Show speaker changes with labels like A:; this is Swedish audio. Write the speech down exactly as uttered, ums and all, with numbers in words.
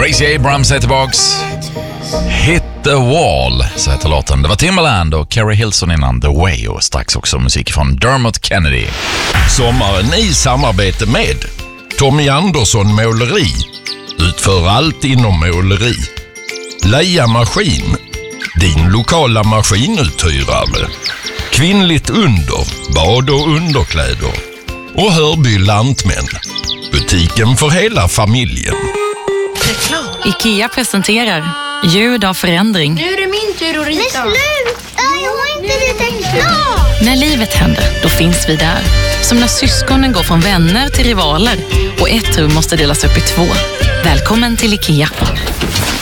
A: Gracie Abrams är tillbaks. Hit the wall, så heter låten. Det var Timbaland och Carrie Hilson innan The Way, och strax också musik från Dermot Kennedy.
B: Sommaren i samarbete med Tommy Andersson Måleri. Utför allt inom måleri. Leia Maskin, din lokala maskinuthyrare. Kvinnligt under, bad och underkläder. Och Hörby Lantmän, butiken för hela familjen.
C: IKEA presenterar Ljud av förändring.
D: Nu är det min tur att rita.
E: Men sluta, jag har inte ritat klart.
C: När livet händer, då finns vi där. Som när syskonen går från vänner till rivaler och ett rum måste delas upp i två. Välkommen till IKEA.